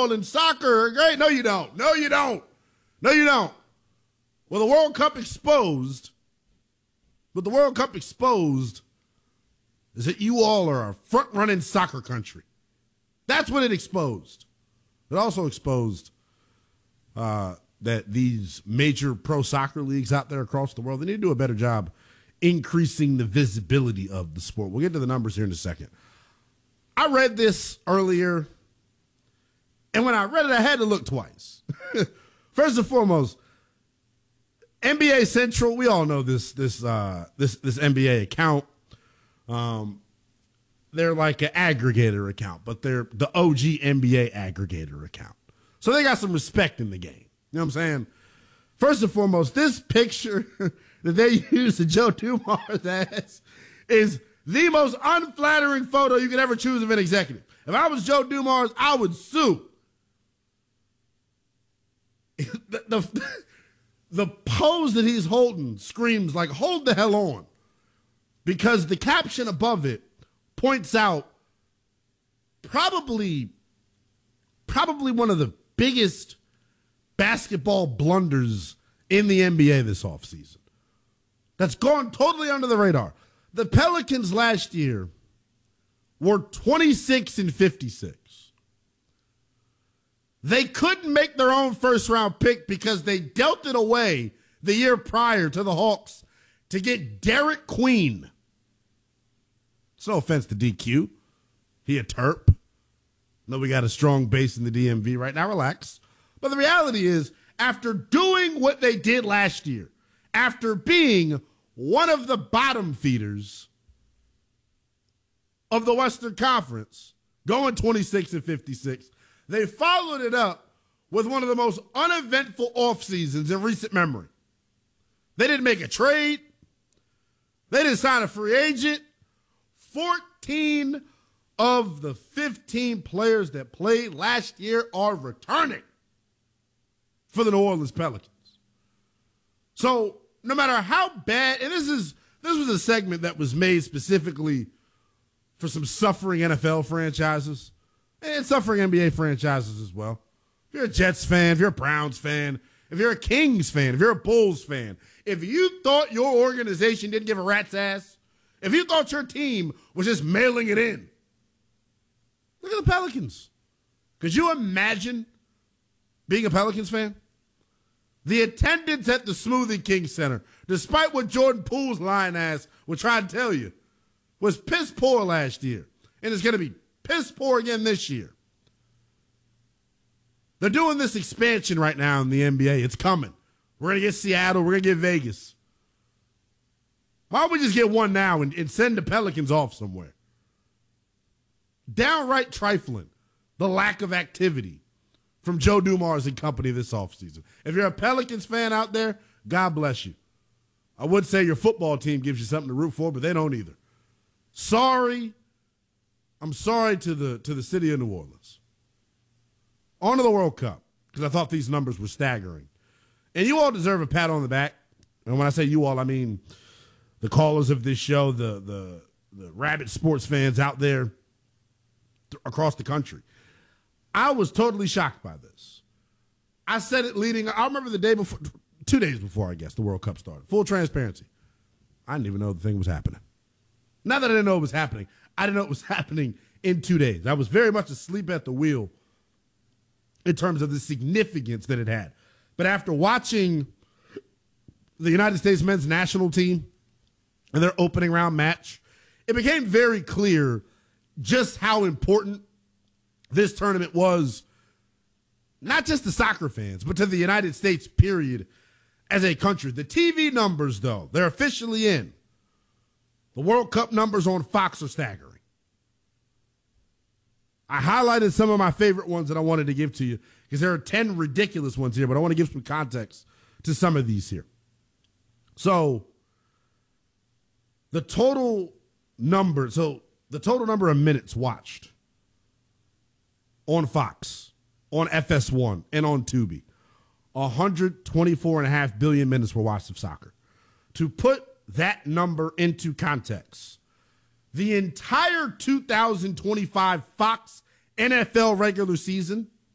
football and soccer are great. No, you don't. No, you don't. No, you don't. Well, the World Cup exposed, is that you all are a front-running soccer country. That's what it exposed. It also exposed that these major pro soccer leagues out there across the world, they need to do a better job increasing the visibility of the sport. We'll get to the numbers here in a second. I read this earlier, and when I read it, I had to look twice. First and foremost, NBA Central, we all know this NBA account. They're like an aggregator account, but they're the OG NBA aggregator account. So they got some respect in the game. You know what I'm saying? First and foremost, this picture that they use of Joe Dumars ass is the most unflattering photo you could ever choose of an executive. If I was Joe Dumars, I would sue. The pose that he's holding screams like, hold the hell on. Because the caption above it points out probably one of the biggest basketball blunders in the NBA this offseason. That's gone totally under the radar. The Pelicans last year were 26-56. They couldn't make their own first-round pick because they dealt it away the year prior to the Hawks to get Derek Queen. It's no offense to DQ. He a Terp. No, we got a strong base in the DMV right now. Relax. But the reality is, after doing what they did last year, after being one of the bottom feeders of the Western Conference, going 26-56, they followed it up with one of the most uneventful off seasons in recent memory. They didn't make a trade. They didn't sign a free agent. 14 of the 15 players that played last year are returning for the New Orleans Pelicans. So no matter how bad, and this was a segment that was made specifically for some suffering NFL franchises and suffering NBA franchises as well. If you're a Jets fan, if you're a Browns fan, if you're a Kings fan, if you're a Bulls fan, if you thought your organization didn't give a rat's ass, if you thought your team was just mailing it in, look at the Pelicans. Could you imagine being a Pelicans fan? The attendance at the Smoothie King Center, despite what Jordan Poole's lying ass would try to tell you, was piss poor last year. And it's going to be piss poor again this year. They're doing this expansion right now in the NBA. It's coming. We're going to get Seattle. We're going to get Vegas. Why don't we just get one now and send the Pelicans off somewhere? Downright trifling, the lack of activity from Joe Dumars and company this offseason. If you're a Pelicans fan out there, God bless you. I would say your football team gives you something to root for, but they don't either. Sorry. I'm sorry to the city of New Orleans. On to the World Cup, because I thought these numbers were staggering. And you all deserve a pat on the back. And when I say you all, I mean the callers of this show, the rabid sports fans out there across the country. I was totally shocked by this. I said it I remember the day before, 2 days before, I guess, the World Cup started. Full transparency. I didn't even know the thing was happening. Not that I didn't know it was happening. I didn't know it was happening in 2 days. I was very much asleep at the wheel in terms of the significance that it had. But after watching the United States men's national team and their opening round match, it became very clear just how important this tournament was, not just to soccer fans, but to the United States, period, as a country. The TV numbers, though, they're officially in. The World Cup numbers on Fox are staggering. I highlighted some of my favorite ones that I wanted to give to you because there are 10 ridiculous ones here, but I want to give some context to some of these here. So the total number of minutes watched on Fox, on FS1, and on Tubi, 124.5 billion minutes were watched of soccer. To put that number into context, the entire 2025 Fox NFL regular season